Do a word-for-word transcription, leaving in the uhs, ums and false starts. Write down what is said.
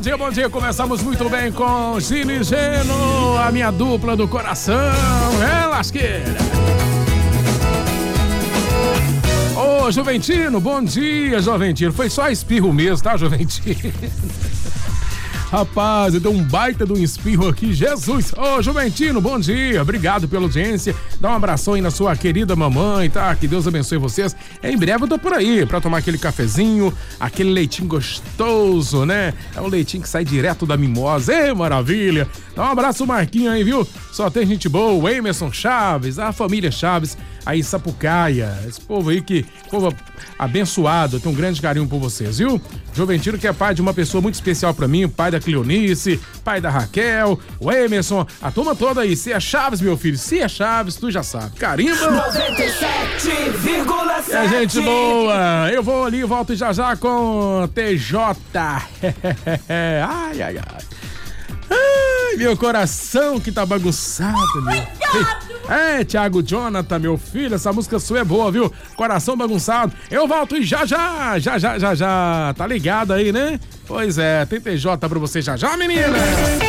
bom dia, bom dia. Começamos muito bem com Gino e Geno, a minha dupla do coração, é lasqueira. Ô, Juventino, bom dia, Juventino. Foi só espirro mesmo, tá, Juventino? Rapaz, eu dei um baita de um espirro aqui, Jesus. Ô, Juventino, bom dia, obrigado pela audiência. Dá um abração aí na sua querida mamãe, tá? Que Deus abençoe vocês. Em breve eu tô por aí pra tomar aquele cafezinho, aquele leitinho gostoso, né? É o leitinho que sai direto da mimosa. Ê, maravilha. Dá um abraço, Marquinho aí, viu? Só tem gente boa, o Emerson Chaves, a família Chaves aí em Sapucaia. Esse povo aí que, povo abençoado, eu tenho um grande carinho por vocês, viu? Juventino que é pai de uma pessoa muito especial pra mim, o pai da Cleonice, pai da Raquel, o Emerson, a turma toda aí. Se é Chaves, meu filho, se é Chaves, tu já sabe. Carimba! noventa e sete vírgula sete. É gente boa! Eu vou ali e volto já já com T J. Ai, ai, ai. Ai, meu coração que tá bagunçado, meu. É, Thiago Jonathan, meu filho, essa música sua é boa, viu? Coração bagunçado. Eu volto e já, já, já, já, já, já. Tá ligado aí, né? Pois é, tem T J pra você já já, menina.